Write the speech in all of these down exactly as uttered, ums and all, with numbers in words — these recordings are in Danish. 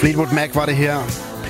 Fleetwood Mac var det her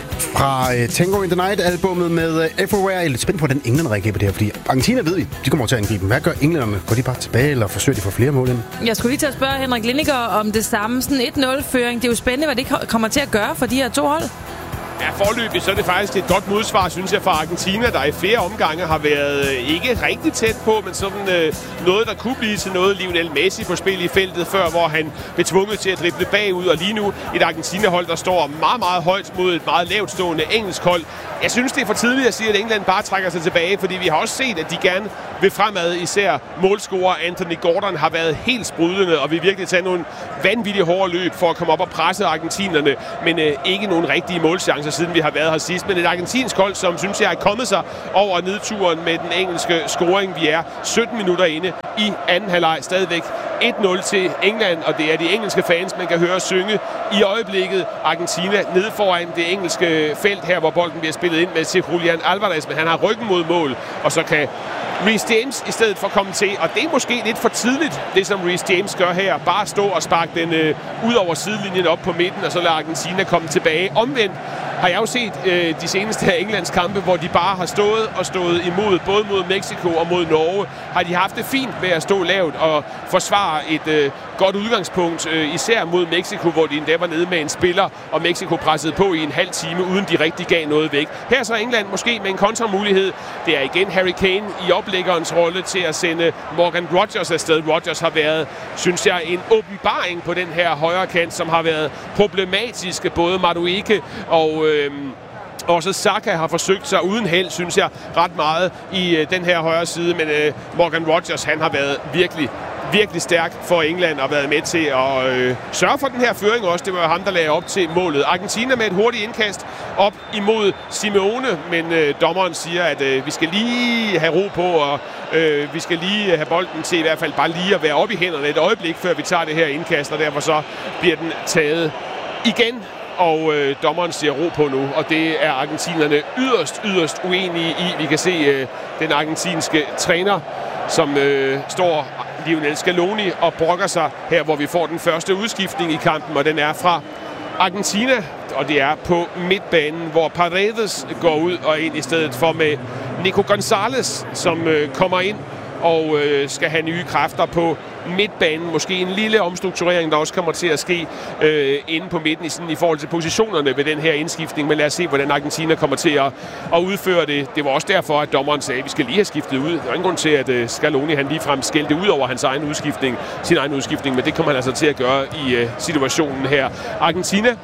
fra uh, Tango in the Night-albummet med uh, Everywhere. Jeg er lidt spændt på, hvordan England reagerer på det her, fordi Argentina ved vi, de kommer til at angribe. Hvad gør englænderne? Går de bare tilbage, eller forsøger de at få flere mål ind? Jeg skulle lige til at spørge Henrik Lindiger om det samme. Sådan et nul-føring. Det er jo spændende, hvad det kommer til at gøre for de her to hold. Ja, forløbig, så er det faktisk et godt modsvar, synes jeg, fra Argentina, der i flere omgange har været ikke rigtig tæt på, men sådan øh, noget, der kunne blive til noget. Lionel Messi på spil i feltet før, hvor han blev tvunget til at drible bagud, og lige nu et Argentina-hold, der står meget, meget højt mod et meget lavt stående engelsk hold. Jeg synes, det er for tidligt at sige, at England bare trækker sig tilbage, fordi vi har også set, at de gerne vil fremad. Især målscorer Anthony Gordon har været helt sprudlende, og vi virkelig taget nogle vanvittigt hårde løb for at komme op og presse argentinerne, men øh, ikke nogen rigtige målchancer, siden vi har været her sidst. Men et argentinsk hold, som synes jeg er kommet sig over nedturen med den engelske scoring. Vi er sytten minutter inde i anden halvleg, stadigvæk et nul til England, og det er de engelske fans, man kan høre synge i øjeblikket. Argentina nede foran det engelske felt her, hvor bolden bliver spillet ind med til Julian Alvarez, men han har ryggen mod mål, og så kan Reece James i stedet for komme til, og det er måske lidt for tidligt, det som Reece James gør her. Bare stå og sparke den øh, ud over sidelinjen op på midten, og så lader Argentina komme tilbage. Omvendt har jeg jo set øh, de seneste her Englands kampe, hvor de bare har stået og stået imod, både mod Mexico og mod Norge, har de haft det fint med at stå lavt og forsvare et øh, godt udgangspunkt, øh, især mod Mexico, hvor de endda var nede med en spiller, og Mexico pressede på i en halv time, uden de rigtig gav noget væk. Her så England måske med en kontramulighed. Det er igen Harry Kane i oplæggerens rolle til at sende Morgan Rogers afsted. Rogers har været, synes jeg, en åbenbaring på den her højre kant, som har været problematiske. Både Madueke og øh, også Saka har forsøgt sig uden held, synes jeg, ret meget i øh, den her højre side. Men øh, Morgan Rogers, han har været virkelig virkelig stærk for England og været med til at øh, sørge for den her føring også. Det var ham, der lagde op til målet. Argentina med et hurtigt indkast op imod Simeone, men øh, dommeren siger, at øh, vi skal lige have ro på, og øh, vi skal lige have bolden til i hvert fald bare lige at være oppe i hænderne et øjeblik, før vi tager det her indkast, og derfor så bliver den taget igen. Og øh, dommeren siger ro på nu, og det er argentinerne yderst, yderst uenige i. Vi kan se øh, den argentinske træner, som øh, står Lionel Scaloni og brokker sig her, hvor vi får den første udskiftning i kampen, og den er fra Argentina, og det er på midtbanen, hvor Paredes går ud og ind i stedet for med Nico Gonzalez, som øh, kommer ind og øh, skal have nye kræfter på midtbanen. Måske en lille omstrukturering, der også kommer til at ske øh, inde på midten i, sådan, i forhold til positionerne ved den her indskiftning. Men lad os se, hvordan Argentina kommer til at, at udføre det. Det var også derfor, at dommeren sagde, at vi skal lige have skiftet ud. Der er ingen grund til, at uh, Scaloni han ligefrem skældte ud over hans egen udskiftning, sin egen udskiftning, men det kommer han altså til at gøre i uh, situationen her. Argentina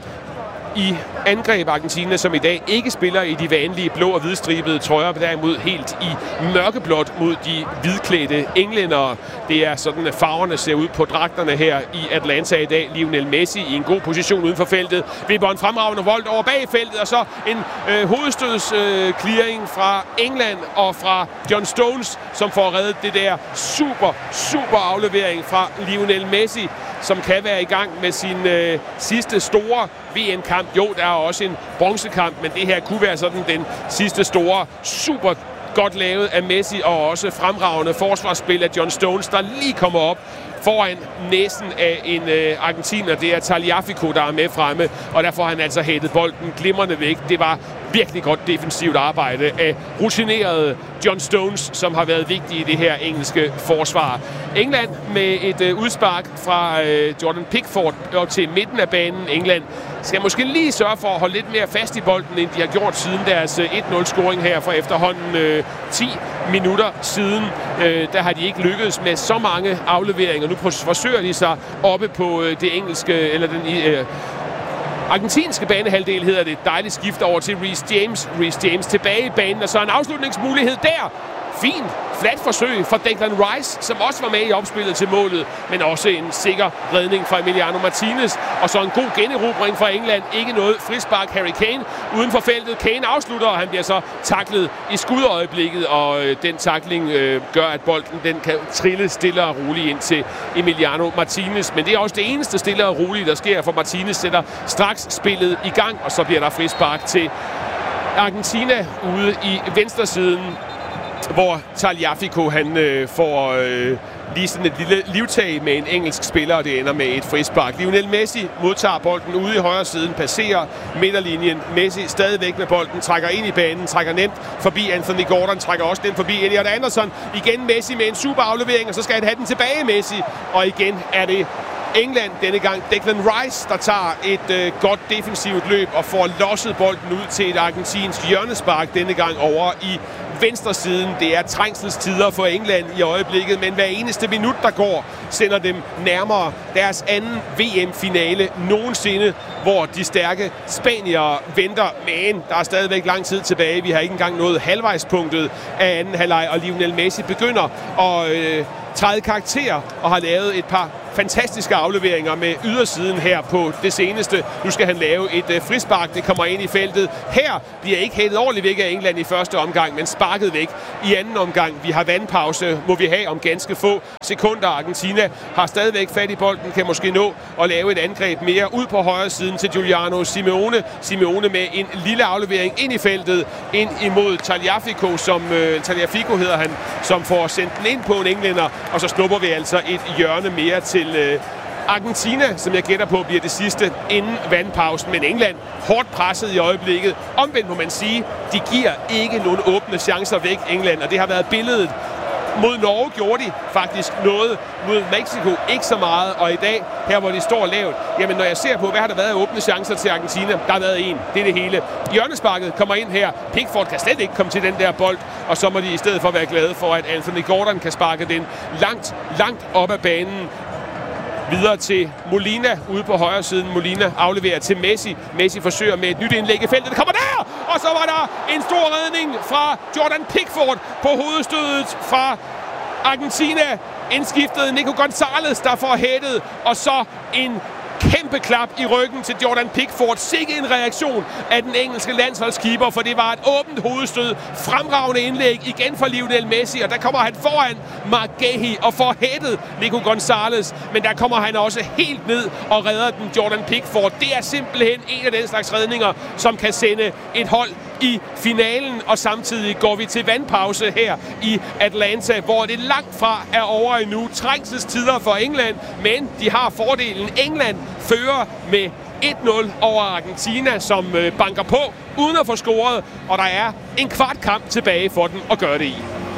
i angreb, Argentina, som i dag ikke spiller i de vanlige blå og hvidstribede trøjer, men derimod helt i mørkeblåt mod de hvidklædte englændere. Det er sådan, at farverne ser ud på dragterne her i Atlanta i dag. Lionel Messi i en god position uden for feltet. Vipper en fremragende vold over bag feltet, og så en øh, hovedstøds øh, clearing fra England og fra John Stones, som får reddet det der super, super aflevering fra Lionel Messi, som kan være i gang med sin øh, sidste store V M-kamp. Jo, der er også en bronzekamp, men det her kunne være sådan den sidste store, super godt lavet af Messi, og også fremragende forsvarsspil af John Stones, der lige kommer op foran næsen af en øh, argentiner. Det er Tagliafico, der er med fremme, og der får han altså hættet bolden glimrende væk. Det var virkelig godt defensivt arbejde af rutinerede John Stones, som har været vigtig i det her engelske forsvar. England med et øh, udspark fra øh, Jordan Pickford til midten af banen. England skal måske lige sørge for at holde lidt mere fast i bolden, end de har gjort siden deres et nul-scoring her for efterhånden øh, ti minutter siden. Øh, der har de ikke lykkedes med så mange afleveringer. Nu forsøger de sig oppe på øh, det engelske, eller den øh, argentinske banehalvdel, hedder det. Et dejligt skift over til Reece James. Reece James tilbage i banen, og så en afslutningsmulighed der. Fint, flat forsøg fra Declan Rice, som også var med i opspillet til målet, men også en sikker redning fra Emiliano Martinez, og så en god generobring fra England. Ikke noget frispark. Harry Kane uden for feltet. Kane afslutter, og han bliver så taklet i skudøjeblikket, og øh, den takling øh, gør, at bolden den kan trille stille og roligt ind til Emiliano Martinez. Men det er også det eneste stille og roligt, der sker, for Martinez sætter straks spillet i gang, og så bliver der frispark til Argentina ude i venstresiden. hvor Tagliafico han øh, får øh, lige sådan et lille livtag med en engelsk spiller, og det ender med et frispark. Lionel Messi modtager bolden ude i højre siden, passerer midterlinjen. Messi stadigvæk med bolden, trækker ind i banen, trækker nemt forbi Anthony Gordon, trækker også nemt forbi Elliot Anderson. Igen Messi med en super aflevering, og så skal han have den tilbage, Messi. Og igen er det England denne gang. Declan Rice, der tager et øh, godt defensivt løb og får losset bolden ud til et argentinsk hjørnespark denne gang over i venstre siden. Det er trængselstider for England i øjeblikket, men hver eneste minut, der går, sender dem nærmere deres anden V M-finale nogensinde, hvor de stærke spaniere venter. Men der er stadigvæk lang tid tilbage. Vi har ikke engang nået halvvejspunktet af anden halvleg, og Lionel Messi begynder at øh, træde karakter og har lavet et par fantastiske afleveringer med ydersiden her på det seneste. Nu skal han lave et øh, frispark. Det kommer ind i feltet. Her bliver ikke hættet ordentligt væk af England i første omgang, men sparket væk i anden omgang. Vi har vandpause, må vi have om ganske få sekunder. Argentina har stadigvæk fat i bolden, kan måske nå at lave et angreb mere ud på højre siden til Giuliano Simeone. Simeone med en lille aflevering ind i feltet, ind imod Tagliafico, som øh, Tagliafico hedder han, som får sendt den ind på en englænder, og så snupper vi altså et hjørne mere til øh, Argentina, som jeg gætter på bliver det sidste inden vandpausen. Men England hårdt presset i øjeblikket. Omvendt må man sige, de giver ikke nogen åbne chancer væk, England, og det har været billedet. Mod Norge gjorde de faktisk noget, mod Mexico ikke så meget, og i dag, her hvor de står lavt, jamen når jeg ser på, hvad har der været af åbne chancer til Argentina, der har været en, det er det hele. Hjørnesparket kommer ind her, Pickford kan slet ikke komme til den der bold, og så må de i stedet for være glade for, at Anthony Gordon kan sparke den langt, langt op ad banen. Videre til Molina ude på højre siden. Molina afleverer til Messi. Messi forsøger med et nyt indlæg i feltet. Det kommer der! Og så var der en stor redning fra Jordan Pickford på hovedstødet fra Argentina. Indskiftet Nico Gonzalez, der får hættet. Og så en kæmpe klap i ryggen til Jordan Pickford. Sikke en reaktion af den engelske landsholdskeeper, for det var et åbent hovedstød. Fremragende indlæg igen fra Lionel Messi, og der kommer han foran Mark Gahey og får hættet Nico Gonzalez. Men der kommer han også helt ned og redder den Jordan Pickford. Det er simpelthen en af den slags redninger, som kan sende et hold i finalen, og samtidig går vi til vandpause her i Atlanta, hvor det langt fra er over endnu. Trængselstider for England, men de har fordelen. England fører med et nul over Argentina, som banker på uden at få scoret, og der er en kvart kamp tilbage for den at gøre det i.